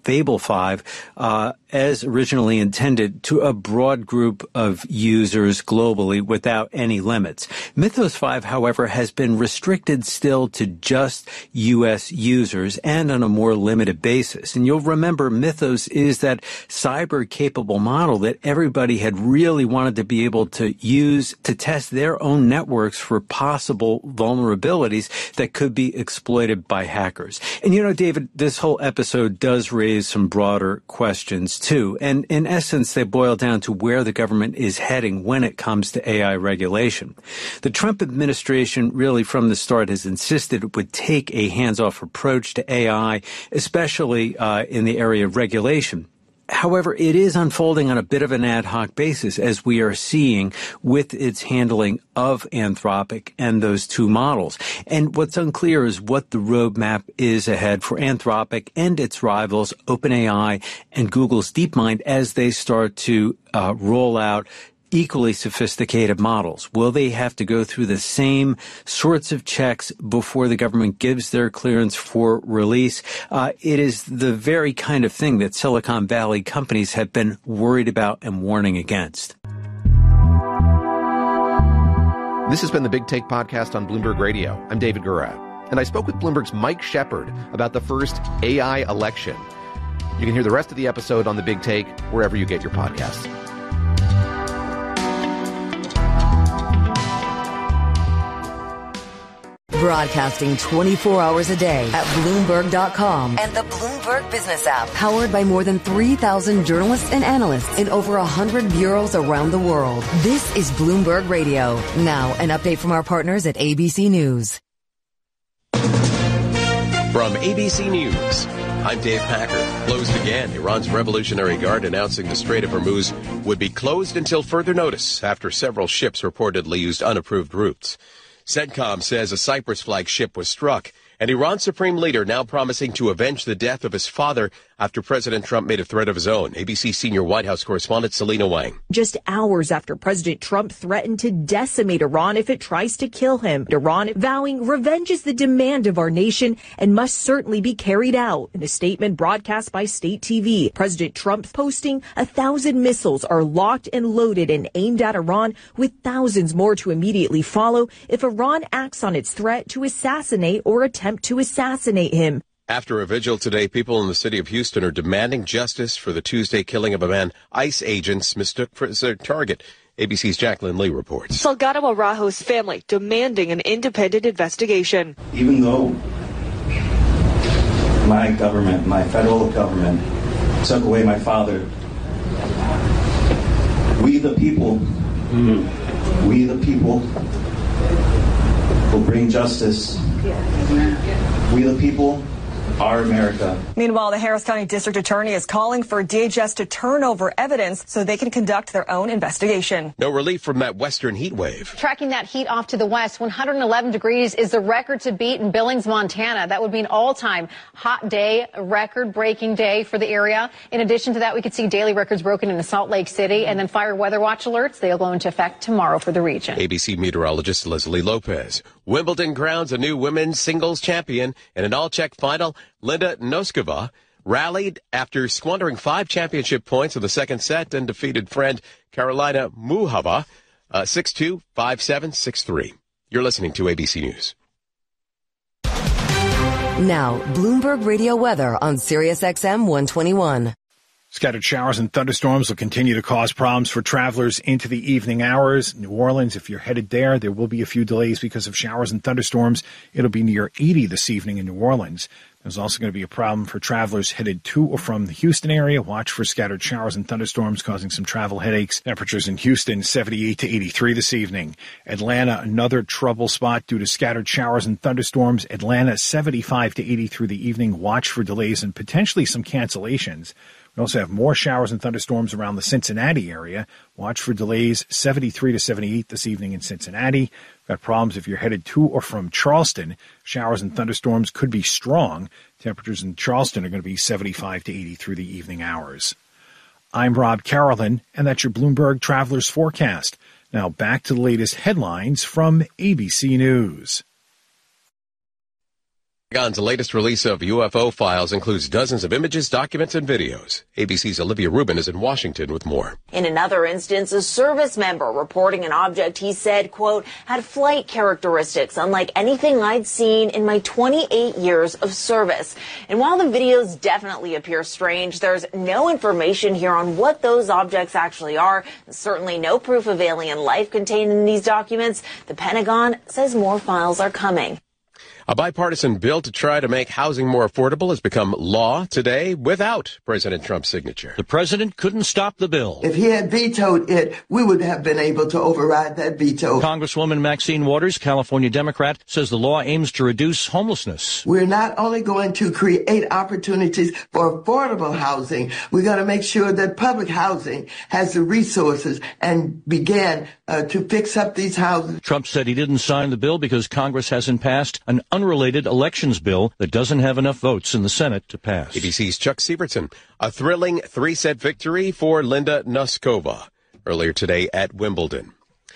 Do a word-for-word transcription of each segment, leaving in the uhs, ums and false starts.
Fable five, uh, as originally intended, to a broad group of users globally without any limits. Mythos five, however, has been restricted still to just U S users and on a more limited basis. And you'll remember Mythos is that cyber-capable model that everybody had really wanted to be able to use to test their own networks for possible vulnerabilities that could be exploited by hackers. And you know, David, this whole episode does raise some broader questions too. And in essence, they boil down to where the government is heading when it comes to A I regulation. The Trump administration really from the start has insisted it would take a hands-off approach to A I, especially uh, in the area of regulation. However, it is unfolding on a bit of an ad hoc basis, as we are seeing with its handling of Anthropic and those two models. And what's unclear is what the roadmap is ahead for Anthropic and its rivals, OpenAI and Google's DeepMind, as they start to uh, roll out equally sophisticated models. Will they have to go through the same sorts of checks before the government gives their clearance for release? Uh, it is the very kind of thing that Silicon Valley companies have been worried about and warning against. This has been the Big Take podcast on Bloomberg Radio. I'm David Gura, and I spoke with Bloomberg's Mike Shepard about the first A I election. You can hear the rest of the episode on the Big Take wherever you get your podcasts. Broadcasting twenty-four hours a day at Bloomberg dot com and the Bloomberg Business app. Powered by more than three thousand journalists and analysts in over one hundred bureaus around the world. This is Bloomberg Radio. Now, an update from our partners at A B C News. From A B C News, I'm Dave Packer. Closed again. Iran's Revolutionary Guard announcing the Strait of Hormuz would be closed until further notice after several ships reportedly used unapproved routes. CENTCOM says a Cyprus flag ship was struck, and Iran's supreme leader now promising to avenge the death of his father after President Trump made a threat of his own. A B C senior White House correspondent Selena Wang. Just hours after President Trump threatened to decimate Iran if it tries to kill him, Iran vowing revenge is the demand of our nation and must certainly be carried out. In a statement broadcast by state T V, President Trump posting a thousand missiles are locked and loaded and aimed at Iran, with thousands more to immediately follow if Iran acts on its threat to assassinate or attempt to assassinate him. After a vigil today, people in the city of Houston are demanding justice for the Tuesday killing of a man ICE agents mistook for their target. A B C's Jacqueline Lee reports. Salgado Araujo's family demanding an independent investigation. Even though my government, my federal government, took away my father, we the people, mm-hmm. we the people will bring justice. We the people are America. Meanwhile, the Harris County District Attorney is calling for D H S to turn over evidence so they can conduct their own investigation. No relief from that western heat wave. Tracking that heat off to the west, one hundred eleven degrees is the record to beat in Billings, Montana. That would be an all-time hot day, a record-breaking day for the area. In addition to that, we could see daily records broken in Salt Lake City, and then fire weather watch alerts. They'll go into effect tomorrow for the region. A B C meteorologist Leslie Lopez. Wimbledon crowns a new women's singles champion in an all-Czech final. Linda Noskova rallied after squandering five championship points in the second set and defeated friend Karolina Muchova uh, six two, five seven, six three. You're listening to A B C News. Now, Bloomberg Radio weather on Sirius X M one twenty-one. Scattered showers and thunderstorms will continue to cause problems for travelers into the evening hours. New Orleans, if you're headed there, there will be a few delays because of showers and thunderstorms. It'll be near eighty this evening in New Orleans. There's also going to be a problem for travelers headed to or from the Houston area. Watch for scattered showers and thunderstorms causing some travel headaches. Temperatures in Houston, seventy-eight to eighty-three this evening. Atlanta, another trouble spot due to scattered showers and thunderstorms. Atlanta, seventy-five to eighty through the evening. Watch for delays and potentially some cancellations. We also have more showers and thunderstorms around the Cincinnati area. Watch for delays, seventy-three to seventy-eight this evening in Cincinnati. Got problems if you're headed to or from Charleston. Showers and thunderstorms could be strong. Temperatures in Charleston are going to be seventy-five to eighty through the evening hours. I'm Rob Carolyn, and that's your Bloomberg Travelers Forecast. Now back to the latest headlines from A B C News. Pentagon's latest release of U F O files includes dozens of images, documents, and videos. A B C's Olivia Rubin is in Washington with more. In another instance, a service member reporting an object he said, quote, had flight characteristics unlike anything I'd seen in my twenty-eight years of service. And while the videos definitely appear strange, there's no information here on what those objects actually are. Certainly no proof of alien life contained in these documents. The Pentagon says more files are coming. A bipartisan bill to try to make housing more affordable has become law today without President Trump's signature. The president couldn't stop the bill. If he had vetoed it, we would have been able to override that veto. Congresswoman Maxine Waters, California Democrat, says the law aims to reduce homelessness. We're not only going to create opportunities for affordable housing, we're going to make sure that public housing has the resources and begin uh, to fix up these houses. Trump said he didn't sign the bill because Congress hasn't passed an unrelated elections bill that doesn't have enough votes in the Senate to pass. A B C's Chuck Sievertson. A thrilling three-set victory for Linda Noskova earlier today at Wimbledon.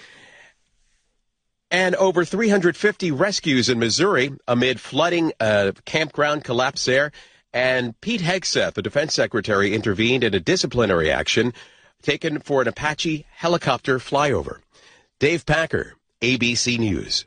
And over three hundred fifty rescues in Missouri amid flooding, uh, campground collapse there. And Pete Hegseth, the defense secretary, intervened in a disciplinary action taken for an Apache helicopter flyover. Dave Packer, A B C News.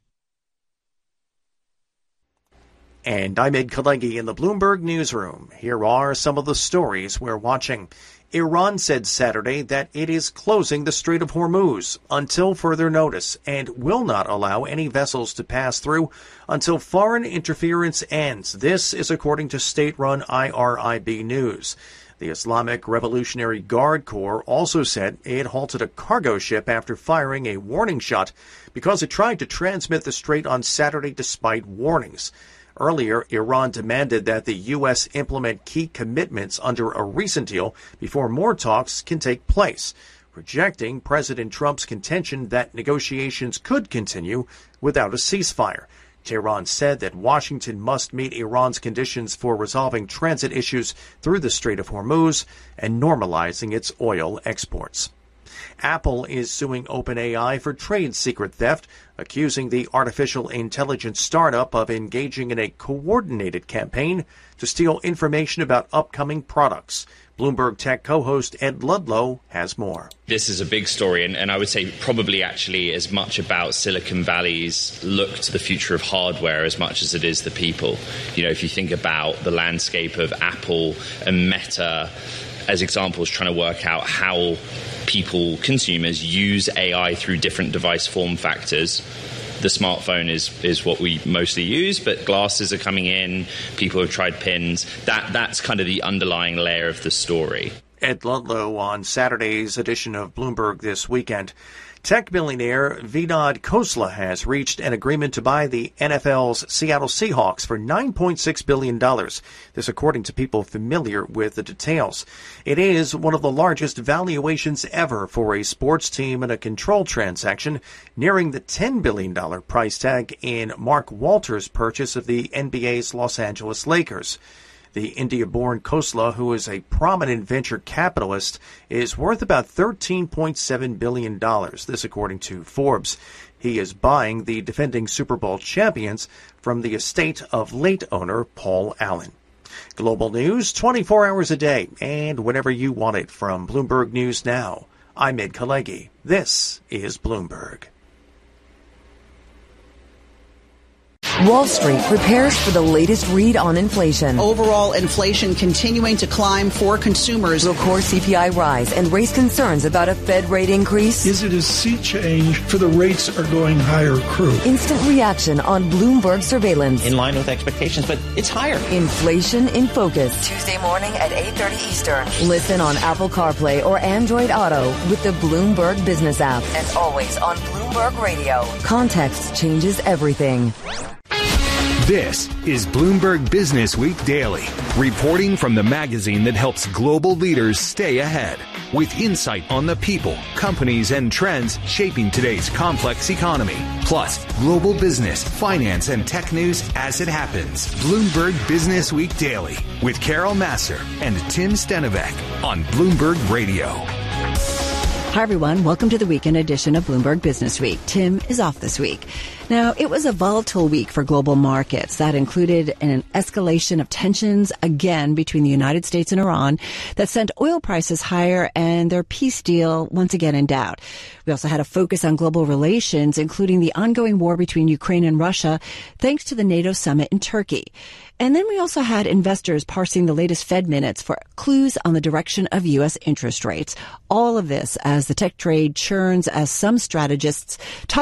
And I'm Ed Kalegi in the Bloomberg Newsroom. Here are some of the stories we're watching. Iran said Saturday that it is closing the Strait of Hormuz until further notice and will not allow any vessels to pass through until foreign interference ends. This is according to state-run I R I B News. The Islamic Revolutionary Guard Corps also said it halted a cargo ship after firing a warning shot because it tried to transmit the strait on Saturday despite warnings. Earlier, Iran demanded that the U S implement key commitments under a recent deal before more talks can take place, rejecting President Trump's contention that negotiations could continue without a ceasefire. Tehran said that Washington must meet Iran's conditions for resolving transit issues through the Strait of Hormuz and normalizing its oil exports. Apple is suing OpenAI for trade secret theft, accusing the artificial intelligence startup of engaging in a coordinated campaign to steal information about upcoming products. Bloomberg Tech co-host Ed Ludlow has more. This is a big story, and, and I would say probably actually as much about Silicon Valley's look to the future of hardware as much as it is the people. You know, if you think about the landscape of Apple and Meta as examples, trying to work out how people, consumers, use A I through different device form factors. The smartphone is, is what we mostly use, but glasses are coming in. People have tried pins. That that's kind of the underlying layer of the story. Ed Ludlow on Saturday's edition of Bloomberg This Weekend. Tech billionaire Vinod Khosla has reached an agreement to buy the N F L's Seattle Seahawks for nine point six billion dollars. This according to people familiar with the details. It is one of the largest valuations ever for a sports team in a controlled transaction, nearing the ten billion dollars price tag in Mark Walters' purchase of the N B A's Los Angeles Lakers. The India-born Khosla, who is a prominent venture capitalist, is worth about thirteen point seven billion dollars. This according to Forbes. He is buying the defending Super Bowl champions from the estate of late owner Paul Allen. Global news twenty-four hours a day and whenever you want it from Bloomberg News Now. I'm Ed Kalegi. This is Bloomberg. Wall Street prepares for the latest read on inflation. Overall inflation continuing to climb for consumers. Will core C P I rise and raise concerns about a Fed rate increase? Is it a sea change for the rates are going higher crew? Instant reaction on Bloomberg surveillance. In line with expectations, but it's higher. Inflation in Focus. Tuesday morning at eight thirty Eastern. Listen on Apple CarPlay or Android Auto with the Bloomberg Business app. And always on Bloomberg Radio. Context changes everything. This is Bloomberg Business Week Daily, reporting from the magazine that helps global leaders stay ahead, with insight on the people, companies, and trends shaping today's complex economy, plus global business, finance, and tech news as it happens. Bloomberg Business Week Daily with Carol Massar and Tim Stenovec on Bloomberg Radio. Hi, everyone. Welcome to the weekend edition of Bloomberg Business Week. Tim is off this week. Now, it was a volatile week for global markets. That included an escalation of tensions again between the United States and Iran that sent oil prices higher and their peace deal once again in doubt. We also had a focus on global relations, including the ongoing war between Ukraine and Russia, thanks to the NATO summit in Turkey. And then we also had investors parsing the latest Fed minutes for clues on the direction of U S interest rates. All of this as the tech trade churns as some strategists talk